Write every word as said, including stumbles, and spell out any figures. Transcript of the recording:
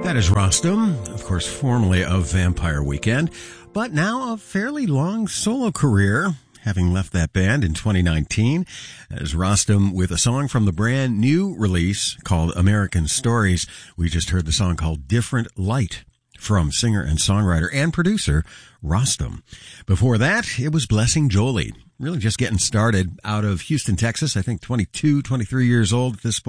That is Rostam, of course, formerly of Vampire Weekend, but now a fairly long solo career, having left that band in twenty nineteen. That is Rostam with a song from the brand new release called American Stories. We just heard the song called Different Light from singer and songwriter and producer Rostam. Before that, it was Blessing Jolie. Really just getting started out of Houston, Texas. I think twenty-two, twenty-three years old at this point.